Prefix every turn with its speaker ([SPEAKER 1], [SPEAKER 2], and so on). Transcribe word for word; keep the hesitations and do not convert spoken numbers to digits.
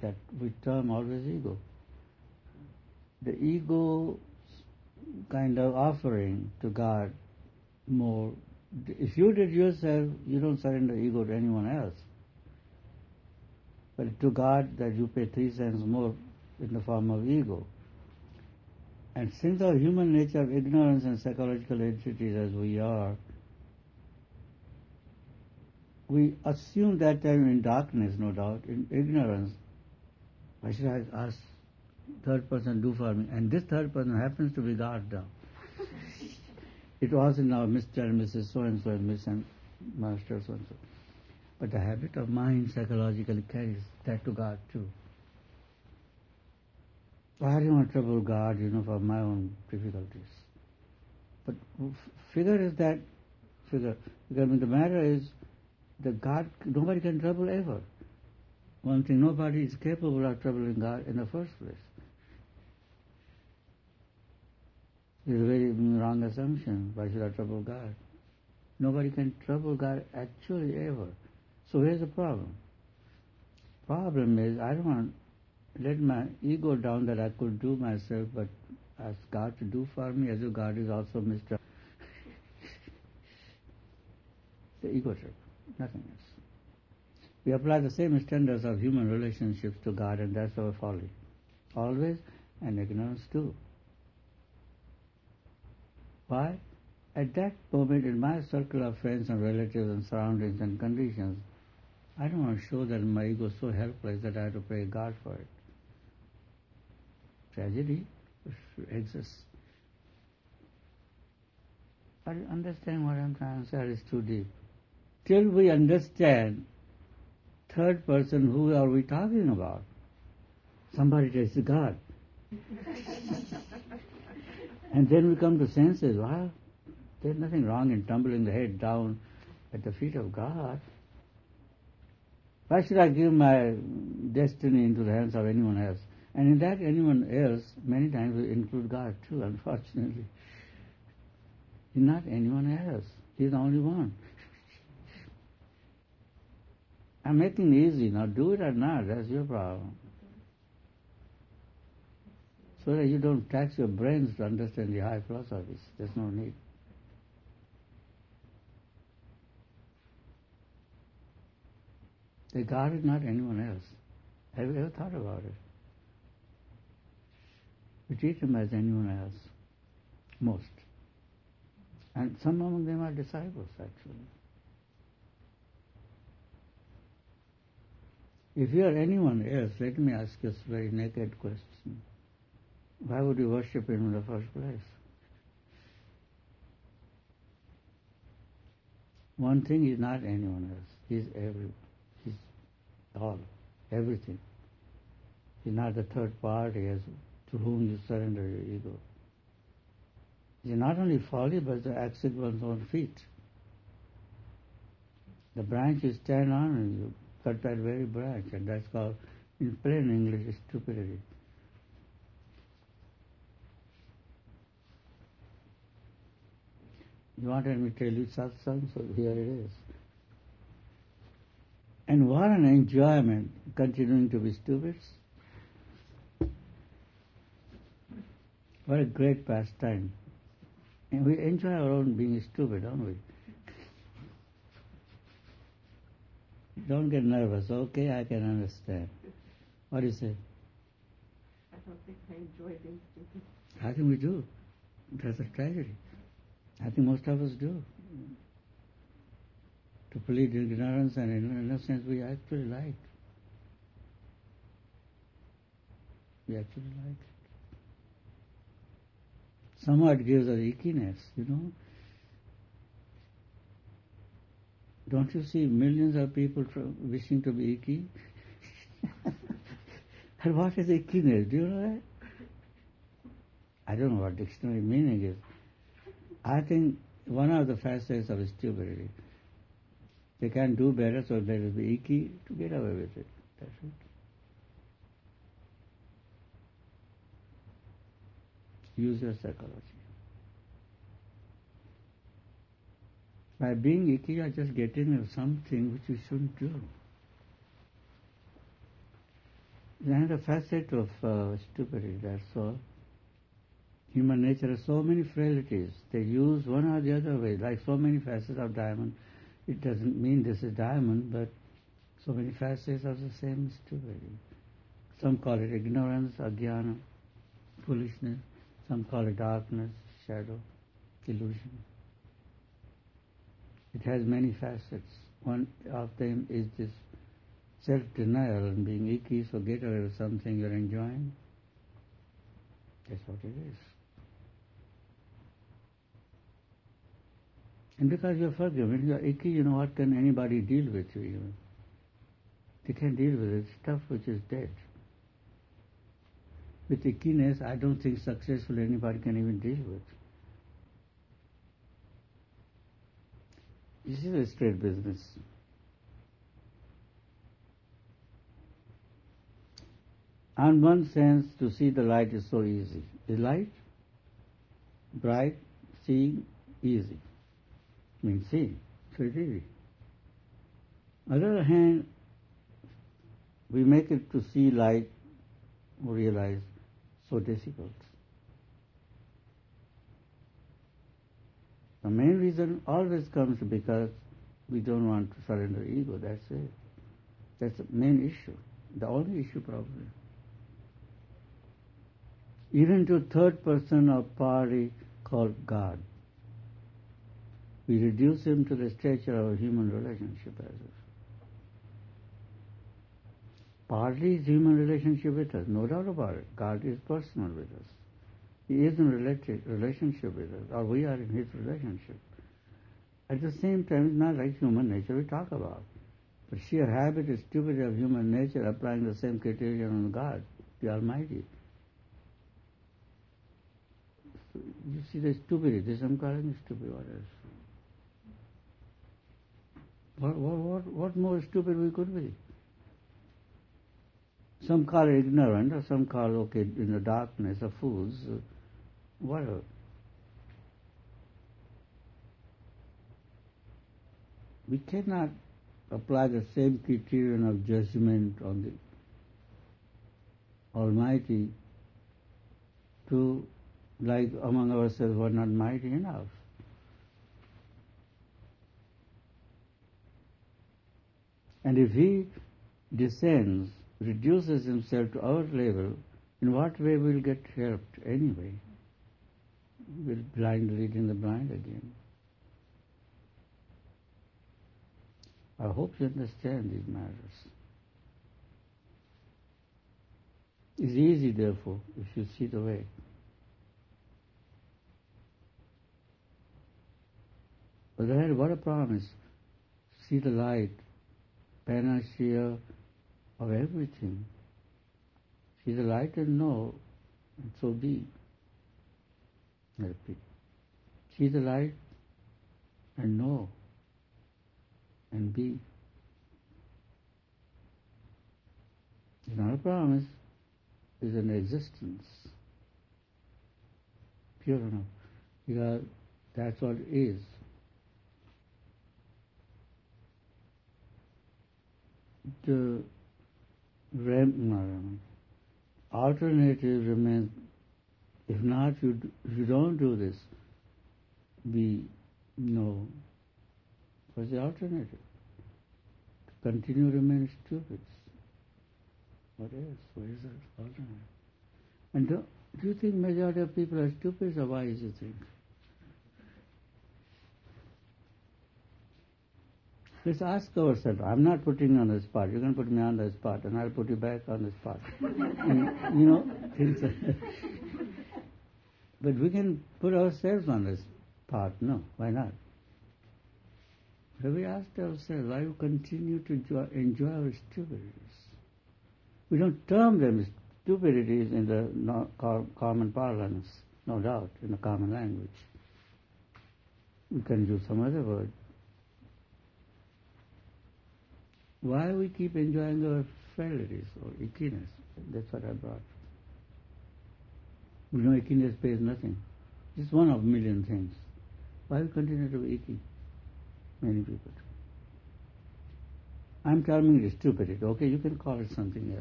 [SPEAKER 1] that we term always ego. The ego kind of offering to God more. If you did yourself, you don't surrender ego to anyone else. But to God, that you pay three cents more in the form of ego. And since our human nature of ignorance and psychological entities as we are, we assume that time in darkness, no doubt, in ignorance. Why should I ask third person do for me? And this third person happens to be God now. It wasn't now Mister and Missus So-and-so and Miss and Master so-and-so. But the habit of mind psychologically carries that to God too. I don't want to trouble God, you know, for my own difficulties. But figure is that figure. Because I mean, the matter is that God, nobody can trouble ever. One thing, nobody is capable of troubling God in the first place. It's a very wrong assumption. Why should I trouble God? Nobody can trouble God actually ever. So here's the problem. Problem is, I don't want to let my ego down that I could do myself, but ask God to do for me as if God is also Mister The ego trip, nothing else. We apply the same standards of human relationships to God, and that's our folly. Always, and ignorance too. Why? At that moment, in my circle of friends and relatives and surroundings and conditions, I don't want to show that my ego is so helpless that I have to pray God for it. Tragedy exists. But understand what I'm trying to say is too deep. Till we understand third person, who are we talking about? Somebody says God. And then we come to senses, well, there's nothing wrong in tumbling the head down at the feet of God. Why should I give my destiny into the hands of anyone else? And in that anyone else, many times we include God too, unfortunately. He's not anyone else. He's the only one. I'm making it easy. Now do it or not, that's your problem. So that you don't tax your brains to understand the high philosophies. There's no need. The God is not anyone else. Have you ever thought about it? We treat him as anyone else, most. And some among them are disciples, actually. If you are anyone else, let me ask you a very naked question. Why would you worship him in the first place? One thing is not anyone else. He's every, he's all, everything. He's not the third party as to whom you surrender your ego. He's not only folly, but the axe at one's own feet. The branch you stand on, and you cut that very branch, and that's called, in plain English, stupidity. You wanted me to tell you satsang, so here it is. And what an enjoyment continuing to be stupid. What a great pastime. And we enjoy our own being stupid, don't we? Don't get nervous. Okay, I can understand. What do you say?
[SPEAKER 2] I don't think I enjoy being stupid.
[SPEAKER 1] How can we do? That's a tragedy. I think most of us do. To plead ignorance and innocence we actually like. We actually like it. Somehow it gives us ickiness, you know. Don't you see millions of people wishing to be icky? And what is ickiness? Do you know that? I don't know what dictionary meaning is. I think one of the facets of stupidity. They can't do better, so let it be icky to get away with it. That's it. Use your psychology. By being icky, you are just getting something which you shouldn't do. It's another facet of uh, stupidity, that's all. Human nature has so many frailties. They use one or the other way, like so many facets of diamond. It doesn't mean this is diamond, but so many facets of the same stupidity. Some call it ignorance, ajnana, foolishness. Some call it darkness, shadow, illusion. It has many facets. One of them is this self-denial and being icky, so get away with something you're enjoying. That's what it is. And because you're forgiven, you're icky, you know, what can anybody deal with you even? They can't deal with it. Stuff which is dead. With ickiness, I don't think successfully anybody can even deal with. This is a straight business. On one sense, to see the light is so easy. The light, bright, seeing, easy. Means seeing, so it's easy. On the other hand, we make it to see light or realize so difficult. The main reason always comes because we don't want to surrender ego, that's it. That's the main issue, the only issue probably. Even to third person of party called God, we reduce him to the stature of a human relationship as if. Partly is human relationship with us, no doubt about it. God is personal with us. He is in related relationship with us, or we are in his relationship. At the same time, it's not like human nature we talk about. But sheer habit and stupidity of human nature applying the same criterion on God, the Almighty. So you see the stupidity, this I'm calling it stupid, what else? What, what, what, what more stupid we could be? Some call it ignorant, or some call, okay, in the darkness, of fools, uh, whatever. We cannot apply the same criterion of judgment on the Almighty to, like among ourselves, we're not mighty enough. And if he descends, reduces himself to our level, in what way we'll get helped anyway? We'll blind leading the blind again. I hope you understand these matters. It's easy, therefore, if you see the way. But then, what a promise. See the light, panacea of everything. See the light and know, and so be. I repeat. See the light and know, and be. It's not a promise, it's an existence. Pure enough. Because that's what it is. The rem- alternative remains, if not, you, if you don't do this, we know. What's the alternative? To continue to remain stupid. What else? What is the alternative? And do, do you think majority of people are stupid, or wise, you think? Let's ask ourselves. I'm not putting you on the spot. You can put me on the spot, and I'll put you back on the spot. And, you know, things are but we can put ourselves on the spot. No, why not? So we asked ourselves, why we continue to enjoy, enjoy our stupidities? We don't term them stupidities in the no, common parlance, no doubt, in the common language. We can use some other word. Why we keep enjoying our frailties or ickiness? That's what I brought. We know ickiness pays nothing. It's one of a million things. Why we continue to be icky? Many people. I'm terming it stupidity. Okay, you can call it something else.